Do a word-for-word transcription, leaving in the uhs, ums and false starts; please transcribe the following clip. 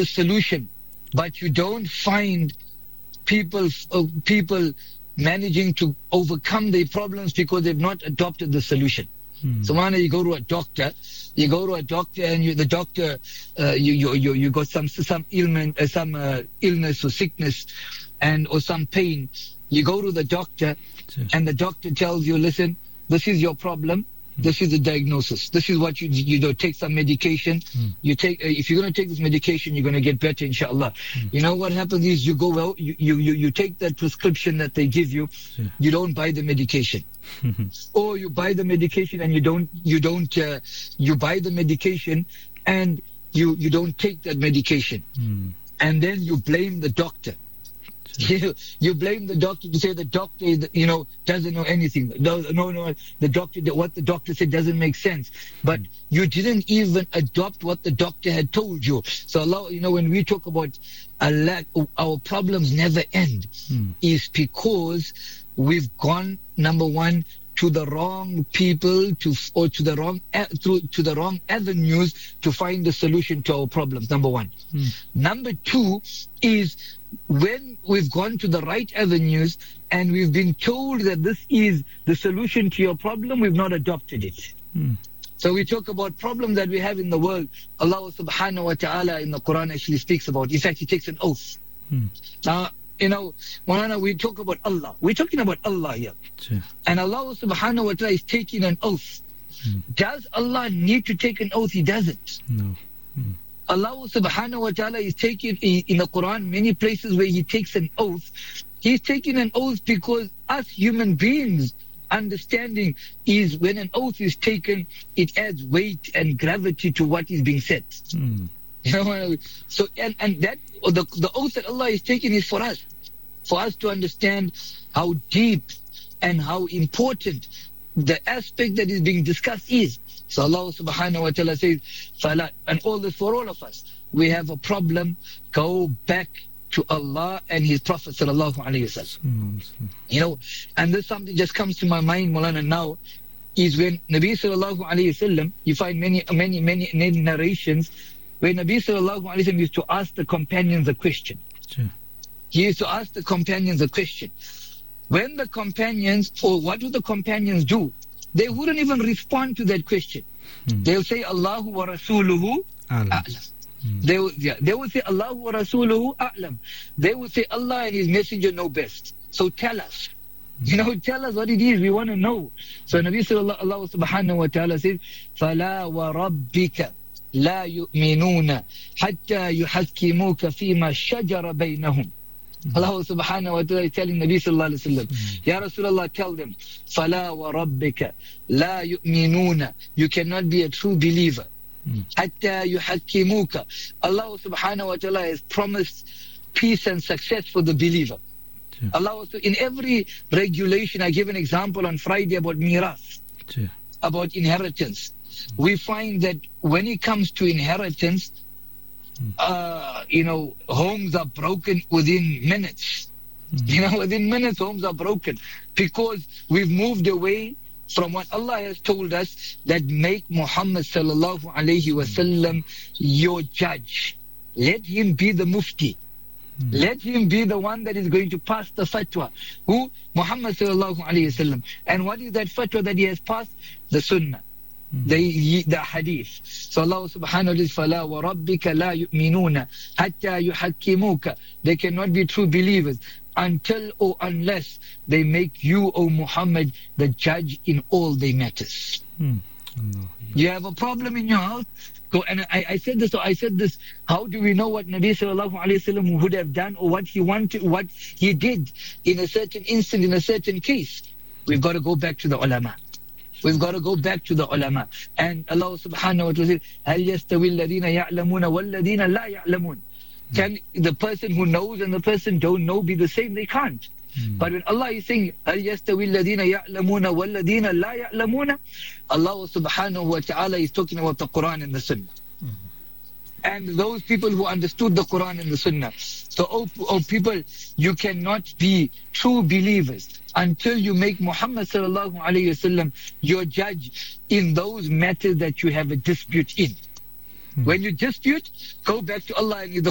the solution, but you don't find people uh, people managing to overcome their problems because they've not adopted the solution. Hmm. So when you go to a doctor, you go to a doctor and you, the doctor, uh, you, you you you got some some ailment, uh, some uh, illness or sickness, and or some pain. You go to the doctor, sure. and the doctor tells you, listen, this is your problem. This is the diagnosis. This is what you you do. Take some medication. Mm. You take uh, if you're going to take this medication, you're going to get better, inshallah. Mm. You know what happens is you go well, you you you, you take that prescription that they give you. Yeah. You don't buy the medication, or you buy the medication and you don't you don't uh, you buy the medication and you you don't take that medication, mm. and then you blame the doctor. You, you blame the doctor to say the doctor, you know, doesn't know anything. No, no, no, the doctor, what the doctor said doesn't make sense. But you didn't even adopt what the doctor had told you. So Allah, you know, when we talk about Allah, our problems never end, hmm. is because we've gone, number one, to the wrong people, to or to the wrong to, to the wrong avenues to find the solution to our problems. Number one. Hmm. Number two is when we've gone to the right avenues and we've been told that this is the solution to your problem, we've not adopted it. Hmm. So we talk about problems that we have in the world. Allah subhanahu wa ta'ala in the Quran actually speaks about. In fact, He takes an oath. Hmm. Now, you know, Maulana, we talk about Allah. We're talking about Allah here. Sure. And Allah subhanahu wa ta'ala is taking an oath. Hmm. Does Allah need to take an oath? He doesn't. No. Hmm. Allah subhanahu wa ta'ala is taking, in the Quran, many places where He takes an oath. He's taking an oath because us human beings, understanding is when an oath is taken, it adds weight and gravity to what is being said. Hmm. You know, so and, and that the the oath that Allah is taking is for us, for us to understand how deep and how important the aspect that is being discussed is. So Allah subhanahu wa ta'ala says, Fala, and all this for all of us. We have a problem, go back to Allah and His Prophet sallallahu alayhi wa sallam. You know, and this something just comes to my mind, Maulana, now, is when Nabi sallallahu alayhi wa sallam, you find many, many, many, many narrations where Nabi sallallahu alayhi wa sallam used to ask the companions a question. Sure. He used to ask the companions a question. When the companions, or what do the companions do? They wouldn't even respond to that question. Hmm. They'll say, Allahu wa Rasuluhu a'lam. Hmm. They will, yeah, they will say, Allahu wa Rasuluhu a'lam. They will say, Allah and His Messenger know best. So tell us. Hmm. You know, tell us what it is. We want to know. So Nabi sallallahu Allah subhanahu wa ta'ala says, فَلَا وَرَبِّكَ لَا يُؤْمِنُونَ حَتَّى يُحَكِّمُوكَ فِيمَا شَجَرَ بَيْنَهُمْ. Allah subhanahu wa ta'ala is telling Nabi sallallahu alayhi wa sallam, Ya Rasulullah, tell them, فَلَا وَرَبِّكَ لَا يُؤْمِنُونَ. You cannot be a true believer. حَتَّى يُحَكِّمُوكَ. Allah subhanahu wa ta'ala has promised peace and success for the believer. Sure. Allah also, in every regulation, I gave an example on Friday about miras, sure. about inheritance. We find that when it comes to inheritance, Uh, you know, homes are broken within minutes. Mm-hmm. You know, within minutes, homes are broken because we've moved away from what Allah has told us, that make Muhammad sallallahu alayhi wasallam your judge. Let him be the mufti. Mm-hmm. Let him be the one that is going to pass the fatwa. Who? Muhammad sallallahu alayhi wasallam. And what is that fatwa that he has passed? The sunnah. The, the hadith. So Allah subhanahu wa ta'ala says, فَلَا وَرَبِّكَ لَا يُؤْمِنُونَ حَتَّى يُحَكِّمُوكَ. They cannot be true believers until or unless they make you, O Muhammad, the judge in all their matters. Hmm. No, yeah. You have a problem in your house, go. And I, I said this, so I said this, how do we know what Nabi sallallahu alayhi wa sallam would have done, or what he wanted, what he did in a certain instant, in a certain case? We've got to go back to the ulama. We've got to go back to the ulama. And Allah subhanahu wa ta'ala says, هَلْ يَسْتَوِي الَّذِينَ يَعْلَمُونَ وَالَّذِينَ لَا يَعْلَمُونَ. Can the person who knows and the person don't know be the same? They can't. Mm. But when Allah is saying, هَلْ يَسْتَوِي الَّذِينَ يَعْلَمُونَ وَالَّذِينَ لَا يَعْلَمُونَ, Allah subhanahu wa ta'ala is talking about the Quran and the Sunnah. Mm. And those people who understood the Quran and the Sunnah. So, oh, oh people, you cannot be true believers until you make Muhammad sallallahu alayhi wasallam your judge in those matters that you have a dispute in. Hmm. When you dispute, go back to Allah and the